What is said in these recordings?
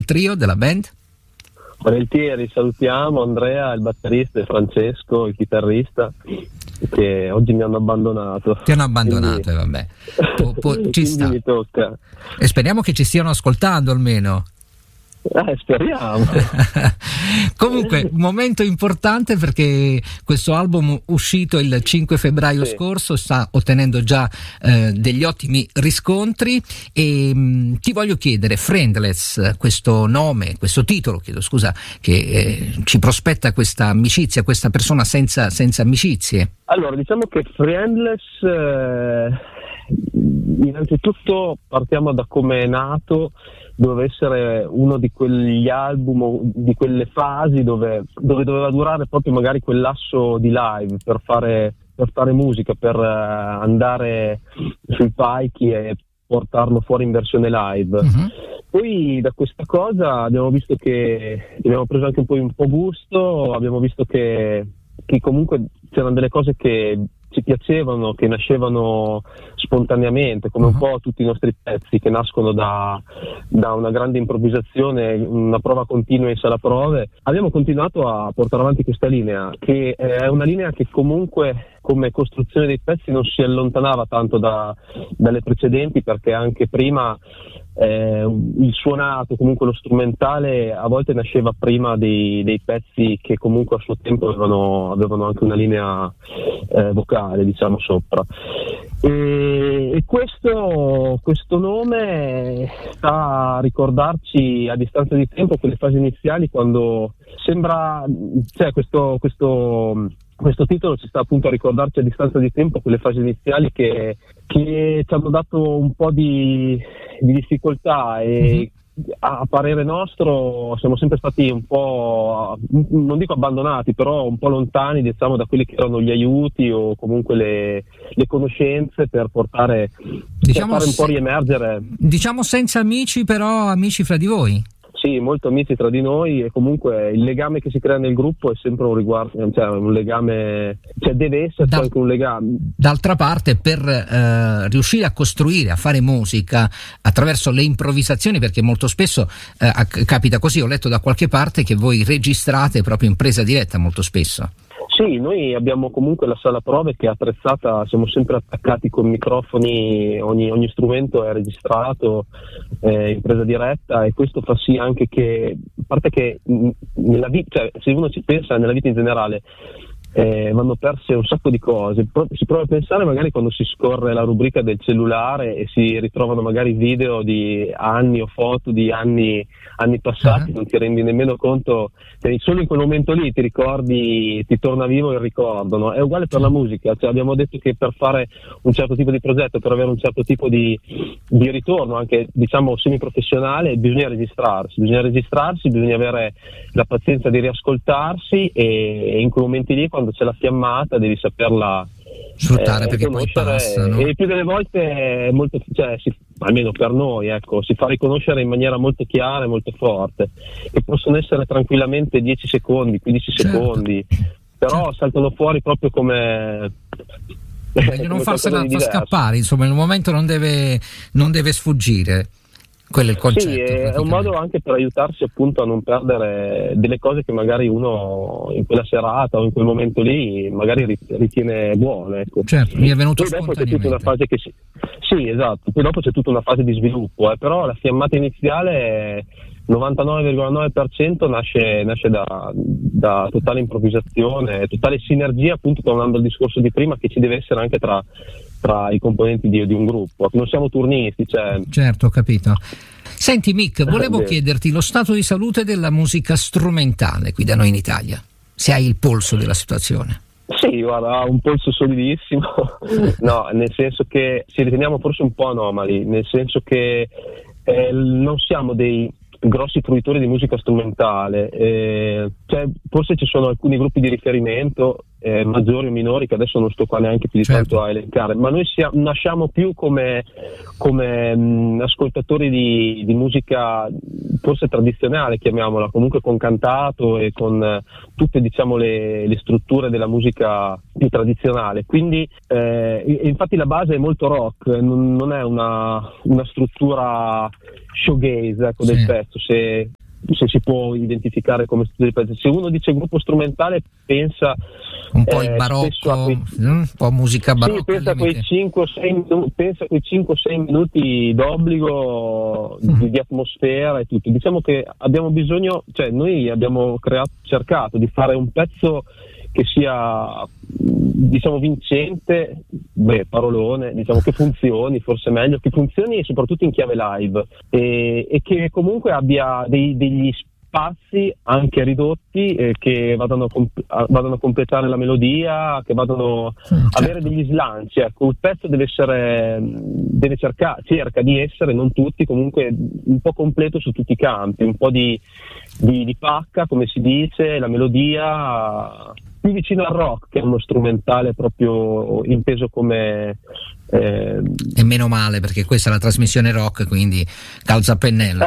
trio della band? Volentieri, salutiamo Andrea, il batterista, e Francesco, il chitarrista, che oggi mi hanno abbandonato. Ti hanno abbandonato, quindi, vabbè. Ci quindi sta. mi tocca. E speriamo che ci stiano ascoltando almeno. Speriamo. Comunque, un momento importante, perché questo album uscito il 5 febbraio scorso sta ottenendo già degli ottimi riscontri e ti voglio chiedere, Friendless, questo nome, questo titolo, chiedo scusa, che ci prospetta questa amicizia, questa persona senza amicizie. Allora, diciamo che Friendless, innanzitutto partiamo da come è nato. Doveva essere uno di quegli album, di quelle fasi dove doveva durare proprio magari quel lasso di live per fare musica, per andare sui palchi e portarlo fuori in versione live. Uh-huh. Poi da questa cosa abbiamo visto che abbiamo preso anche un po' gusto, abbiamo visto che comunque c'erano delle cose che ci piacevano, che nascevano spontaneamente, come un po' tutti i nostri pezzi che nascono da una grande improvvisazione, una prova continua in sala prove. Abbiamo continuato a portare avanti questa linea, che è una linea che comunque come costruzione dei pezzi non si allontanava tanto dalle precedenti, perché anche prima il suonato, comunque lo strumentale, a volte nasceva prima dei pezzi che comunque a suo tempo avevano anche una linea vocale, diciamo, sopra. E questo nome sta a ricordarci a distanza di tempo quelle fasi iniziali, quando sembra, cioè questo titolo ci sta appunto a ricordarci a distanza di tempo quelle fasi iniziali che ci hanno dato un po' di difficoltà e a parere nostro siamo sempre stati un po', non dico abbandonati, però un po' lontani, diciamo, da quelli che erano gli aiuti o comunque le conoscenze per portare, diciamo, per fare un po' riemergere. Diciamo senza amici, però amici fra di voi. Sì, molto amici tra di noi, e comunque il legame che si crea nel gruppo è sempre un legame, cioè deve esserci anche un legame. D'altra parte, per riuscire a costruire, a fare musica attraverso le improvvisazioni, perché molto spesso capita così, ho letto da qualche parte che voi registrate proprio in presa diretta molto spesso. Sì, noi abbiamo comunque la sala prove che è attrezzata, siamo sempre attaccati con microfoni, ogni strumento è registrato in presa diretta, e questo fa sì anche che, a parte che nella vita, cioè, se uno ci pensa nella vita in generale, vanno perse un sacco di cose. Si prova a pensare magari quando si scorre la rubrica del cellulare e si ritrovano magari video di anni o foto di anni passati, non ti rendi nemmeno conto, solo in quel momento lì ti ricordi, ti torna vivo il ricordo, no? È uguale per la musica, cioè abbiamo detto che per fare un certo tipo di progetto, per avere un certo tipo di ritorno anche, diciamo, semiprofessionale, bisogna registrarsi, bisogna avere la pazienza di riascoltarsi, e in quei momenti lì, quando c'è la fiammata, devi saperla sfruttare, perché poi passano. E più delle volte almeno per noi, ecco, si fa riconoscere in maniera molto chiara e molto forte, che possono essere tranquillamente 10 secondi, 15 secondi, però saltano fuori proprio come meglio non farsela scappare, insomma, in un momento non deve sfuggire. Quello è il concetto. Sì, è un modo anche per aiutarsi appunto a non perdere delle cose che magari uno in quella serata o in quel momento lì magari ritiene buone, ecco. Certo, mi è venuto poi dopo c'è tutta una fase che sì, esatto, poi dopo c'è tutta una fase di sviluppo, però la fiammata iniziale 99,9% nasce da totale improvvisazione, totale sinergia, appunto, tornando al discorso di prima, che ci deve essere anche tra i componenti di un gruppo. Non siamo turnisti, cioè. Certo, ho capito. Senti Mick, volevo chiederti lo stato di salute della musica strumentale qui da noi in Italia, se hai il polso della situazione. Sì, guarda, ha un polso solidissimo, no, nel senso che ci riteniamo forse un po' anomali, nel senso che non siamo dei grossi fruitori di musica strumentale, cioè, forse ci sono alcuni gruppi di riferimento, maggiori o minori, che adesso non sto qua neanche più di tanto a elencare, ma noi nasciamo più come ascoltatori di musica forse tradizionale, chiamiamola, comunque con cantato e con tutte, diciamo, le strutture della musica più tradizionale, quindi infatti la base è molto rock, non è una struttura showgaze, ecco, del pezzo, se si può identificare come struttura di pezzo. Se uno dice gruppo strumentale pensa un po' il barocco, un po' musica barocca, pensa a quei 5-6 minuti d'obbligo di atmosfera e tutto. Diciamo che abbiamo bisogno, cioè noi abbiamo cercato di fare un pezzo che sia, diciamo, vincente, parolone, diciamo, che funzioni, forse meglio, che funzioni soprattutto in chiave live e che comunque abbia degli spazi anche ridotti che vadano a completare la melodia, che vadano a avere degli slanci. Ecco, il pezzo cerca di essere, non tutti, comunque un po' completo su tutti i campi, un po' di pacca, come si dice, la melodia più vicino al rock, che è uno strumentale proprio inteso come e meno male, perché questa è la trasmissione rock, quindi calza a pennello.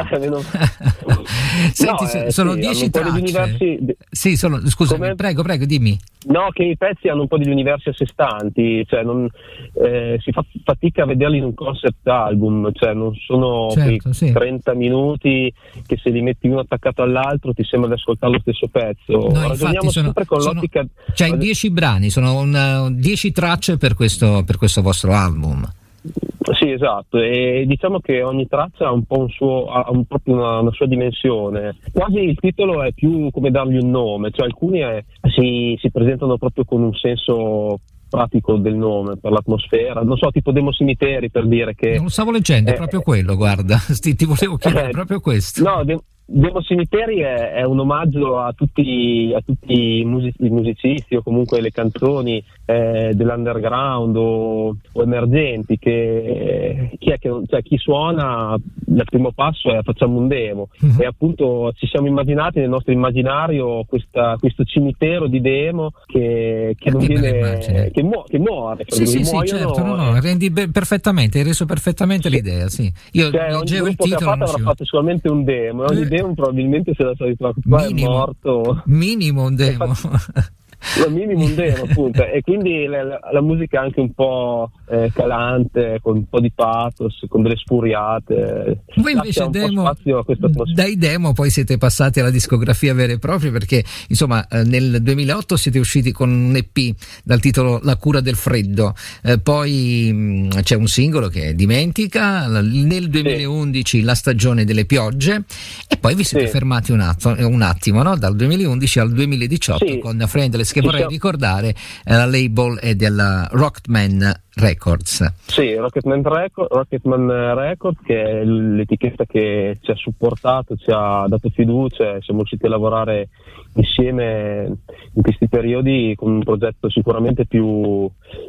Senti, sono 10 tracce. Sì, scusami, prego, dimmi. No, che i pezzi hanno un po' degli universi a sé stanti, cioè si fa fatica a vederli in un concept album, cioè non sono 30 minuti che se li metti uno attaccato all'altro ti sembra di ascoltare lo stesso pezzo. No, ragioniamo sempre con l'ottica. Cioè 10 brani, sono 10 tracce per questo vostro album. Sì, esatto, e diciamo che ogni traccia ha un po' proprio una sua dimensione. Quasi il titolo è più come dargli un nome, cioè alcuni si presentano proprio con un senso pratico del nome, per l'atmosfera, non so, tipo Demo Cimiteri, per dire che non stavo leggendo, è proprio quello, guarda, ti volevo chiedere proprio questo. No, Demo Cimiteri è un omaggio a tutti i musicisti o comunque le canzoni dell'underground o emergenti, chi suona, il primo passo è facciamo un demo, e appunto ci siamo immaginati nel nostro immaginario questo cimitero di demo che non viene, che muore. Sì, certo, no, rendi perfettamente, hai reso perfettamente l'idea, sì. Io leggevo il titolo, avrà fatto solamente un demo, ogni demo probabilmente se la solita qua è morto, minimo un demo. Minimo un demo, appunto, e quindi la musica è anche un po' calante, con un po' di pathos, con delle spuriate. Voi invece dai demo poi siete passati alla discografia vera e propria, perché insomma nel 2008 siete usciti con un EP dal titolo La cura del freddo, poi c'è un singolo che è Dimentica, nel 2011 La stagione delle piogge, e poi vi siete fermati un attimo, no? Dal 2011 al 2018 con Friendless, che vorrei ricordare la label è della Rocketman Records. Sì, Rocketman Records, che è l'etichetta che ci ha supportato, ci ha dato fiducia, siamo riusciti a lavorare insieme in questi periodi con un progetto sicuramente più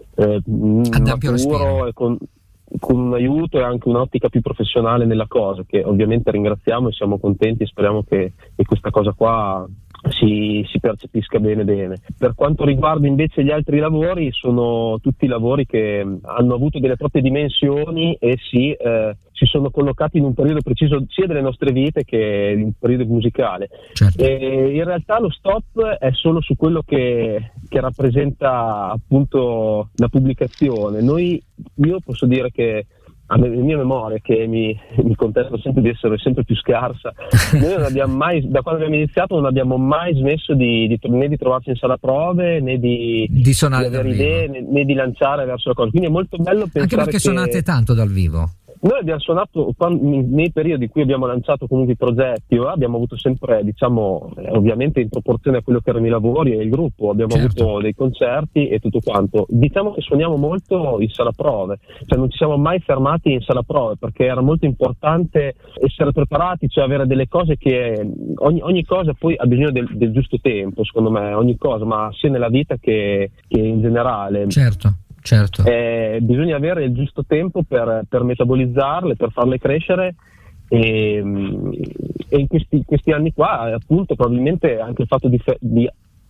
maturo e con un aiuto e anche un'ottica più professionale nella cosa, che ovviamente ringraziamo e siamo contenti e speriamo che questa cosa qua si percepisca bene. Per quanto riguarda invece gli altri lavori, sono tutti lavori che hanno avuto delle proprie dimensioni e si sono collocati in un periodo preciso sia delle nostre vite che in un periodo musicale. Certo. E in realtà lo stop è solo su quello che rappresenta appunto la pubblicazione. Io posso dire che a mia memoria, che mi contesto sempre di essere sempre più scarsa, noi non abbiamo mai, da quando abbiamo iniziato, non abbiamo mai smesso né di trovarci in sala prove, né di suonare avere idee, né di lanciare verso la cosa. Quindi è molto bello pensare, anche perché suonate tanto dal vivo. Noi abbiamo suonato nei periodi in cui abbiamo lanciato comunque i progetti, abbiamo avuto sempre, diciamo, ovviamente in proporzione a quello che erano i lavori e il gruppo, abbiamo avuto dei concerti e tutto quanto. Diciamo che suoniamo molto in sala prove, cioè non ci siamo mai fermati in sala prove, perché era molto importante essere preparati, cioè avere delle cose che ogni cosa poi ha bisogno del giusto tempo, secondo me, ogni cosa, ma sia nella vita che in generale. Certo. Bisogna avere il giusto tempo per metabolizzarle, per farle crescere, e in questi anni qua, appunto, probabilmente anche il fatto di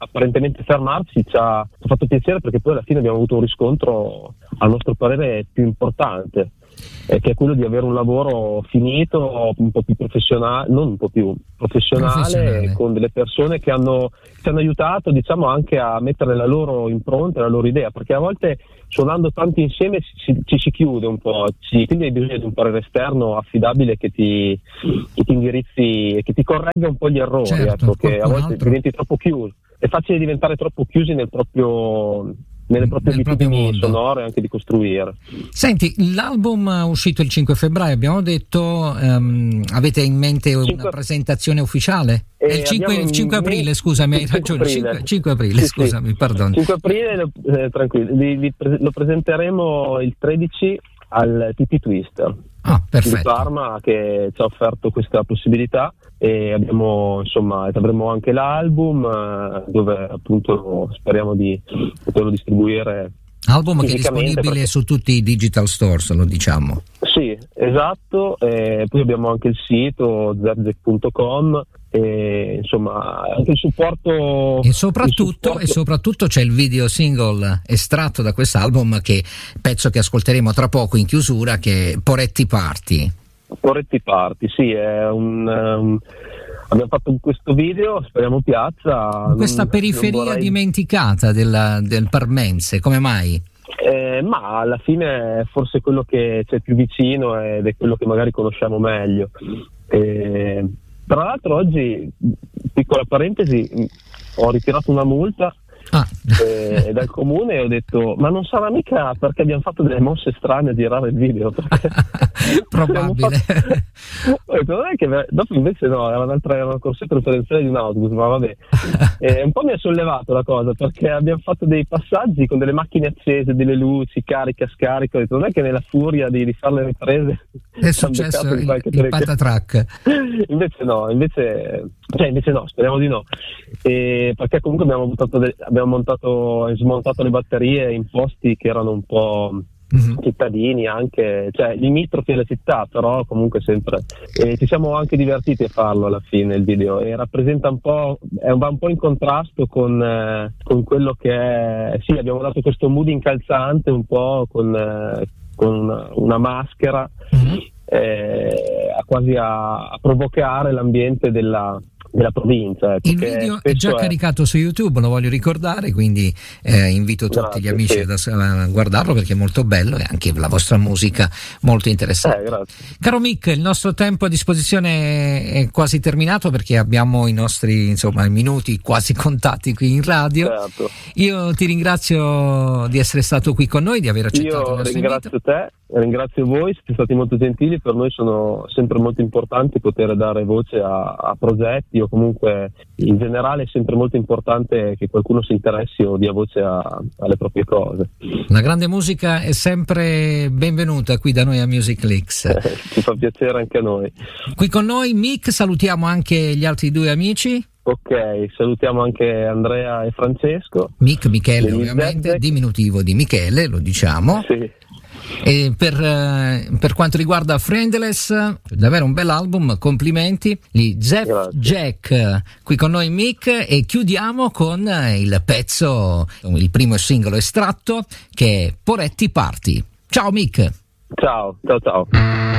apparentemente fermarsi ci ha fatto piacere, perché poi alla fine abbiamo avuto un riscontro a nostro parere più importante, che è quello di avere un lavoro finito, un po' più professionale, non un po' più professionale, con delle persone che ci hanno aiutato, diciamo, anche a mettere la loro impronta, la loro idea, perché a volte suonando tanti insieme ci si chiude un po', quindi hai bisogno di un parere esterno affidabile che ti indirizzi e che ti corregga un po' gli errori, certo, ecco, che a volte diventi troppo chiuso. È facile diventare troppo chiusi nelle proprie abitudini sonore, anche di costruire. Senti, l'album uscito il 5 febbraio, abbiamo detto, avete in mente una presentazione ufficiale? È il 5 aprile, scusami, hai ragione, 5 aprile, sì, scusami, sì. Perdono. 5 aprile, tranquillo, lo presenteremo il 13 al TP Twister di Parma, che ci ha offerto questa possibilità, e avremo anche l'album, dove appunto speriamo di poterlo distribuire. Album che è disponibile su tutti i digital stores, lo diciamo. Sì, esatto, poi abbiamo anche il sito zerzek.com, e insomma anche il supporto, e soprattutto c'è il video single estratto da quest'album, pezzo che ascolteremo tra poco in chiusura, che è Poretti Party, sì, è abbiamo fatto questo video, speriamo piazza. Questa periferia dimenticata del parmense, come mai? Ma alla fine è forse quello che c'è più vicino ed è quello che magari conosciamo meglio. Tra l'altro oggi, piccola parentesi, ho ritirato una multa dal comune, e ho detto: ma non sarà mica perché abbiamo fatto delle mosse strane a girare il video? Probabile. Ho detto, non è che dopo invece no, era una corsetta preferenziale di un autobus, ma vabbè. Un po' mi ha sollevato la cosa, perché abbiamo fatto dei passaggi con delle macchine accese, delle luci, carica, scarica. Ho detto, non è che nella furia di fare le riprese è successo il patatrack. Invece no, speriamo di no, perché comunque abbiamo montato e smontato le batterie in posti che erano un po' cittadini, anche, cioè limitrofi alla città, però comunque sempre, e ci siamo anche divertiti a farlo alla fine il video, e rappresenta va un po' in contrasto con quello che è, sì, abbiamo dato questo mood incalzante un po' con una maschera, quasi a provocare l'ambiente della provincia. Il video è già caricato su YouTube, lo voglio ricordare, quindi invito tutti gli amici a guardarlo, perché è molto bello e anche la vostra musica molto interessante. Grazie. Caro Mick, il nostro tempo a disposizione è quasi terminato, perché abbiamo i nostri minuti quasi contati qui in radio. Certo. Io ti ringrazio di essere stato qui con noi, di aver accettato il nostro invito. Ringrazio te, ringrazio voi, siete stati molto gentili. Per noi sono sempre molto importanti poter dare voce a progetti, o comunque in generale è sempre molto importante che qualcuno si interessi o dia voce alle proprie cose. La grande musica è sempre benvenuta qui da noi a Music Leaks. Ci fa piacere anche a noi. Qui con noi Mick, salutiamo anche gli altri due amici. Ok, salutiamo anche Andrea e Francesco. Mick, Michele ovviamente, diminutivo di Michele, lo diciamo. Sì. E per quanto riguarda Friendless, davvero un bel album, complimenti. Jeff Jack qui con noi Mick, e chiudiamo con il pezzo, il primo singolo estratto, che è Poretti Party. Ciao Mick. Ciao.